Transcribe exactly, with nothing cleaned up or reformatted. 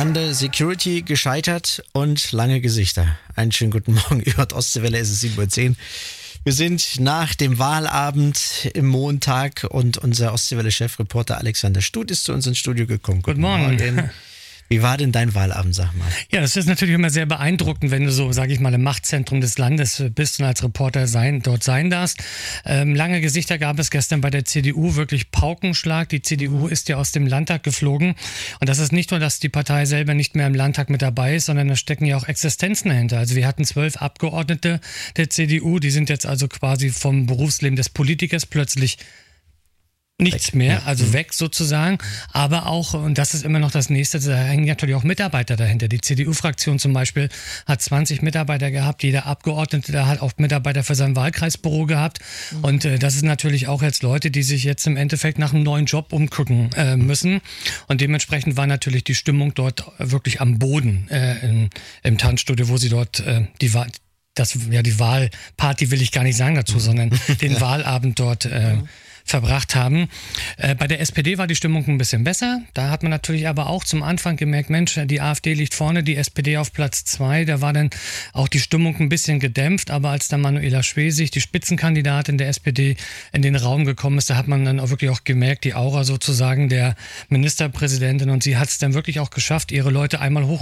Rande Security gescheitert und lange Gesichter. Einen schönen guten Morgen über die Ostseewelle, es ist sieben Uhr zehn. Wir sind nach dem Wahlabend im Montag und unser Ostseewelle-Chefreporter Alexander Stut ist zu uns ins Studio gekommen. Guten Morgen. Morgen. Wie war denn dein Wahlabend, sag mal? Ja, das ist natürlich immer sehr beeindruckend, wenn du so, sage ich mal, im Machtzentrum des Landes bist und als Reporter sein, dort sein darfst. Ähm, lange Gesichter gab es gestern bei der C D U, wirklich Paukenschlag. Die C D U ist ja aus dem Landtag geflogen. Und das ist nicht nur, dass die Partei selber nicht mehr im Landtag mit dabei ist, sondern da stecken ja auch Existenzen dahinter. Also wir hatten zwölf Abgeordnete der C D U, die sind jetzt also quasi vom Berufsleben des Politikers plötzlich nichts weg. mehr, Ja. also weg sozusagen, aber auch, und das ist immer noch das Nächste, da hängen natürlich auch Mitarbeiter dahinter. Die C D U-Fraktion zum Beispiel hat zwanzig Mitarbeiter gehabt, jeder Abgeordnete da hat auch Mitarbeiter für sein Wahlkreisbüro gehabt mhm. und äh, das ist natürlich auch jetzt Leute, die sich jetzt im Endeffekt nach einem neuen Job umgucken äh, müssen und dementsprechend war natürlich die Stimmung dort wirklich am Boden äh, im, im Tanzstudio, wo sie dort äh, die Wahl das, ja, die Wahlparty will ich gar nicht sagen dazu, sondern den Wahlabend dort äh, mhm. verbracht haben. Äh, bei der S P D war die Stimmung ein bisschen besser. Da hat man natürlich aber auch zum Anfang gemerkt, Mensch, die AfD liegt vorne, die S P D auf Platz zwei. Da war dann auch die Stimmung ein bisschen gedämpft. Aber als dann Manuela Schwesig, die Spitzenkandidatin der S P D, in den Raum gekommen ist, da hat man dann auch wirklich auch gemerkt, die Aura sozusagen der Ministerpräsidentin. Und sie hat es dann wirklich auch geschafft, ihre Leute einmal hoch